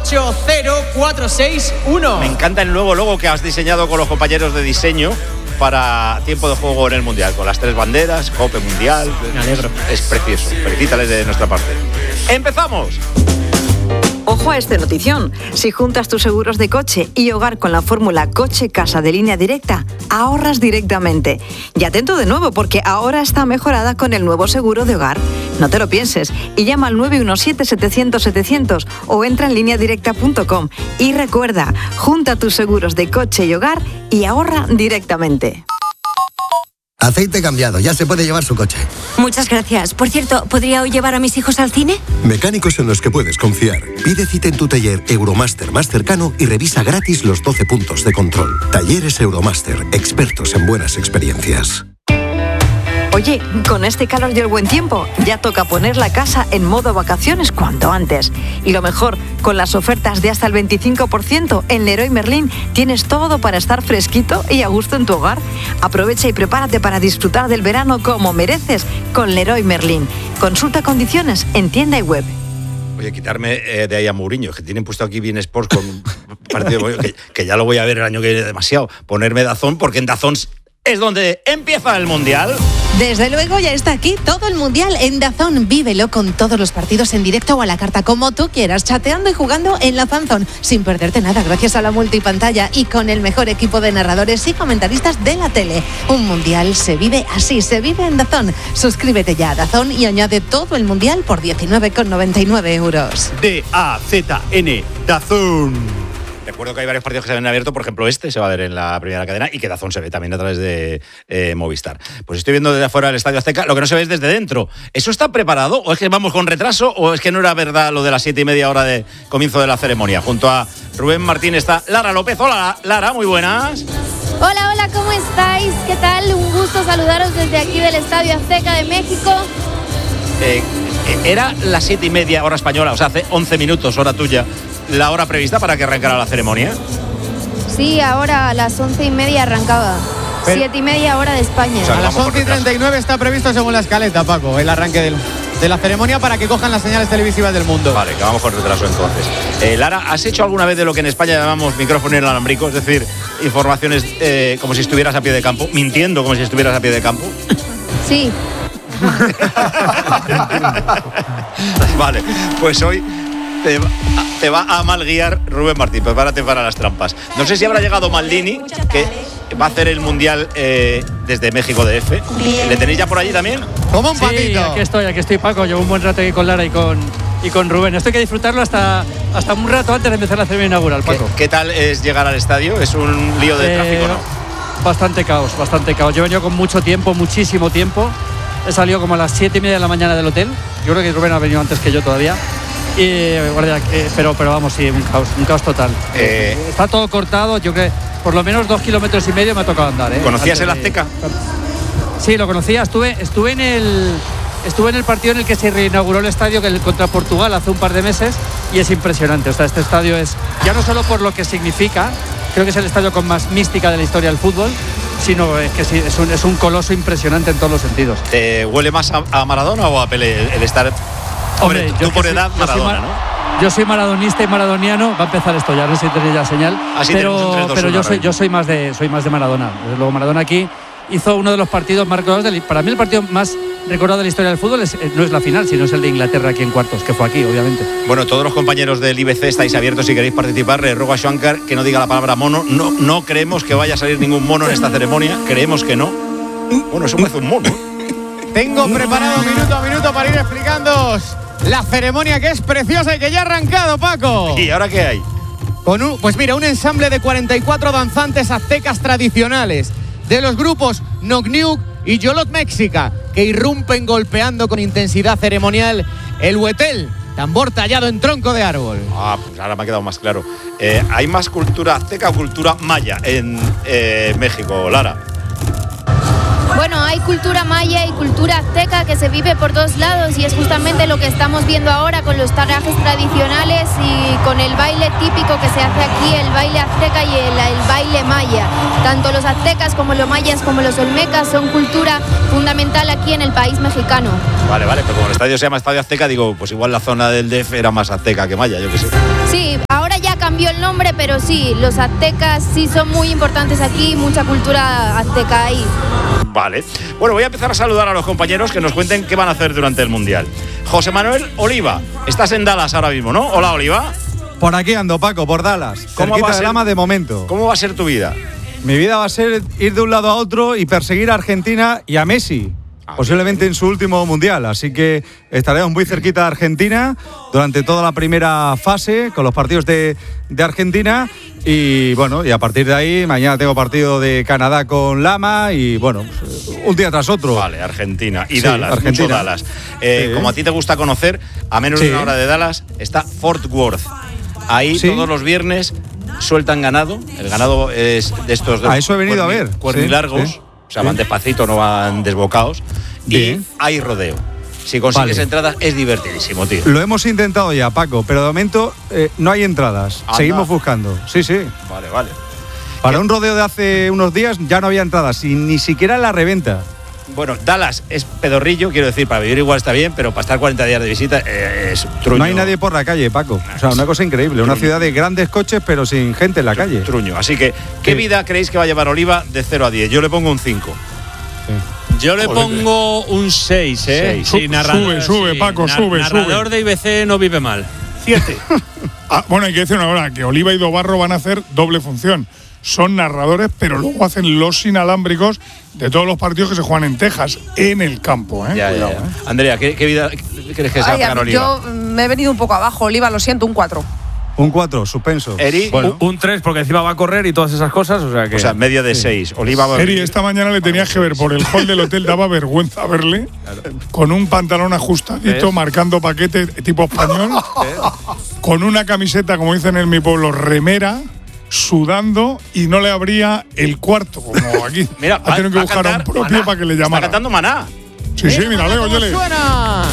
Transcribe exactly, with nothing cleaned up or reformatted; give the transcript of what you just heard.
ocho cero cuatro seis uno. Me encanta el nuevo logo que has diseñado con los compañeros de diseño para tiempo de juego en el Mundial, con las tres banderas, Copa Mundial. Me alegro. Es precioso. Felicítales de nuestra parte. ¡Empezamos! Ojo a este notición. Si juntas tus seguros de coche y hogar con la fórmula coche-casa de Línea Directa, ahorras directamente. Y atento de nuevo, porque ahora está mejorada con el nuevo seguro de hogar. No te lo pienses y llama al nueve uno siete setecientos setecientos o entra en línea directa punto com. Y recuerda, junta tus seguros de coche y hogar y ahorra directamente. Aceite cambiado, ya se puede llevar su coche. Muchas gracias. Por cierto, ¿podría hoy llevar a mis hijos al cine? Mecánicos en los que puedes confiar. Pide cita en tu taller Euromaster más cercano y revisa gratis los doce puntos de control. Talleres Euromaster, expertos en buenas experiencias. Oye, con este calor y el buen tiempo, ya toca poner la casa en modo vacaciones cuanto antes. Y lo mejor, con las ofertas de hasta el veinticinco por ciento en Leroy Merlin, tienes todo para estar fresquito y a gusto en tu hogar. Aprovecha y prepárate para disfrutar del verano como mereces con Leroy Merlin. Consulta condiciones en tienda y web. Oye, quitarme eh, de ahí a Mourinho, que tienen puesto aquí bien Sports con un partido que, que ya lo voy a ver el año que viene demasiado. Ponerme DAZN, porque en DAZN es donde empieza el Mundial. Desde luego ya está aquí todo el Mundial en DAZN. Vívelo con todos los partidos en directo o a la carta, como tú quieras, chateando y jugando en la FanZone, sin perderte nada gracias a la multipantalla y con el mejor equipo de narradores y comentaristas de la tele. Un Mundial se vive así, se vive en DAZN. Suscríbete ya a DAZN y añade todo el Mundial por diecinueve con noventa y nueve euros. D A Z N, DAZN. Recuerdo que hay varios partidos que se ven abiertos, por ejemplo este se va a ver en la primera cadena y que DAZN se ve también a través de eh, Movistar. Pues estoy viendo desde afuera del Estadio Azteca, lo que no se ve es desde dentro. ¿Eso está preparado o es que vamos con retraso o es que no era verdad lo de las siete y media hora de comienzo de la ceremonia? Junto a Rubén Martín está Lara López. Hola Lara, muy buenas. Hola, hola, ¿cómo estáis? ¿Qué tal? Un gusto saludaros desde aquí del Estadio Azteca de México. Eh, era las siete y media hora española, o sea, hace once minutos, hora tuya, la hora prevista para que arrancara la ceremonia. Sí, ahora a las once y media arrancaba. Pero, siete y media hora de España. O sea, a las once y treinta y nueve está previsto según la escaleta, Paco, el arranque del, de la ceremonia para que cojan las señales televisivas del mundo. Vale, que vamos con retraso entonces. Eh, Lara, ¿has hecho alguna vez de lo que en España llamamos micrófono inalámbrico? Es decir, informaciones eh, como si estuvieras a pie de campo, mintiendo como si estuvieras a pie de campo. Sí. Vale, pues hoy te, te va a mal guiar Rubén Martín, prepárate para las trampas. No sé si habrá llegado Maldini, que va a hacer el Mundial eh, desde México D F. ¿Le tenéis ya por allí también? Como un sí, patito. Aquí estoy, aquí estoy, Paco. Llevo un buen rato aquí con Lara y con, y con Rubén. Esto hay que disfrutarlo hasta, hasta un rato antes de empezar la ceremonia inaugural, Paco. ¿Qué, ¿Qué tal es llegar al estadio? ¿Es un lío de eh, tráfico, no? Bastante caos, bastante caos. Yo he venido con mucho tiempo, muchísimo tiempo. He salido como a las siete y media de la mañana del hotel. Yo creo que Rubén ha venido antes que yo todavía. Y, eh, pero, pero vamos, sí, un caos, un caos total. Eh, Está todo cortado. Yo creo que por lo menos dos kilómetros y medio me ha tocado andar. ¿eh? ¿Conocías el Azteca? De... Sí, lo conocía. Estuve, estuve en el, estuve en el partido en el que se reinauguró el estadio, que el contra Portugal hace un par de meses, y es impresionante. O sea, este estadio es ya no solo por lo que significa, creo que es el estadio con más mística de la historia del fútbol, sino que sí, es un, es un coloso impresionante en todos los sentidos. ¿Te huele más a, a Maradona o a Pelé el, el estar? Hombre, Hombre tú por soy, edad Maradona, yo ¿no? Yo soy maradonista y maradoniano. Va a empezar esto ya, no sé si tenéis ya señal. Así pero pero yo soy yo soy más de soy más de Maradona. Desde luego Maradona aquí hizo uno de los partidos más recordados del, para mí el partido más recordado de la historia del fútbol es, no es la final, sino es el de Inglaterra aquí en cuartos, que fue aquí, obviamente. Bueno, todos los compañeros del I B C estáis abiertos si queréis participar. Le ruego a Shankar que no diga la palabra mono. No, no creemos que vaya a salir ningún mono en esta ceremonia. Creemos que no. Bueno, eso parece un mono. Tengo preparado minuto a minuto para ir explicándoos la ceremonia, que es preciosa y que ya ha arrancado, Paco. ¿Y ahora qué hay? Con un, pues mira, un ensamble de cuarenta y cuatro danzantes aztecas tradicionales de los grupos Nocniuc y Yolot Méxica, que irrumpen golpeando con intensidad ceremonial el huetel, tambor tallado en tronco de árbol. Ah, pues ahora me ha quedado más claro. Eh, ¿Hay más cultura azteca o cultura maya en eh, México, Lara? Bueno, hay cultura maya y cultura azteca que se vive por dos lados, y es justamente lo que estamos viendo ahora con los trajes tradicionales y con el baile típico que se hace aquí, el baile azteca y el, el baile maya. Tanto los aztecas como los mayas como los olmecas son cultura fundamental aquí en el país mexicano. Vale, vale, pero como el estadio se llama Estadio Azteca, digo, pues igual la zona del D F era más azteca que maya, yo qué sé. Sí, ahora pero sí, los aztecas sí son muy importantes aquí, mucha cultura azteca ahí. Vale. Bueno, voy a empezar a saludar a los compañeros que nos cuenten qué van a hacer durante el Mundial. José Manuel Oliva, estás en Dallas ahora mismo, ¿no? Hola, Oliva. Por aquí ando, Paco, por Dallas. ¿Cómo Cerquita va a de ser- Lama de momento. ¿Cómo va a ser tu vida? Mi vida va a ser ir de un lado a otro y perseguir a Argentina y a Messi. Ah, Posiblemente en su último mundial. Así que estaremos muy cerquita de Argentina durante toda la primera fase con los partidos de, de Argentina. Y bueno, y a partir de ahí, mañana tengo partido de Canadá con Lama y bueno, un día tras otro. Vale, Argentina y Sí, Dallas, Argentina. mucho Dallas. Eh, Sí. Como a ti te gusta conocer, a menos Sí. de una hora de Dallas está Fort Worth. Ahí Sí. todos los viernes sueltan ganado. El ganado es de estos de A eso he venido a cuerni- ver. cuernilargos, Sí, o sea, sí. van despacito, no van desbocados. Bien. Y hay rodeo. Si consigues Vale. entradas es divertidísimo, tío. Lo hemos intentado ya, Paco, pero de momento eh, no hay entradas. Anda. Seguimos buscando. Sí, sí. Vale, vale. Para un rodeo de hace unos días ya no había entradas, y ni siquiera en la reventa. Bueno, Dallas es pedorrillo, quiero decir, para vivir igual está bien, pero para estar cuarenta días de visita eh, es truño. No hay nadie por la calle, Paco. O sea, una cosa increíble. Una Truño. ciudad de grandes coches, pero sin gente en la calle. Truño. Así que, ¿qué Sí. vida creéis que va a llevar Oliva de cero a diez? Yo le pongo un cinco. Yo le pongo un seis, ¿eh? Seis. Sí, narrador- Sube, sube, sí, Paco, nar- sube, narrador sube. de I B C no vive mal. Siete. Ah, bueno, hay que decir una cosa, que Oliva y Dobarro van a hacer doble función. Son narradores, pero luego hacen los inalámbricos de todos los partidos que se juegan en Texas, en el campo. ¿eh? Ya, ya, Cuidado, ya. ¿eh? Andrea, ¿qué, qué vida crees que se va a Ay, pegar Oliva? yo me he venido un poco abajo, Oliva, lo siento, un cuatro. Un cuatro, suspenso. Eri, Bueno, Un tres, porque encima va a correr y todas esas cosas, o sea que… o sea, media de seis. Oliva va Eri, esta mañana le tenías que ver por el hall del hotel, daba vergüenza verle con un pantalón ajustadito, ¿Ves? marcando paquete tipo español, con una camiseta, como dicen en mi pueblo, remera, sudando y no le abría el cuarto, como aquí. Mira, ha tenido que va a buscar a un cantar propio Maná. para que le Está llamara. cantando Maná. Sí, sí, mírale, ¿Cómo óyele. suena?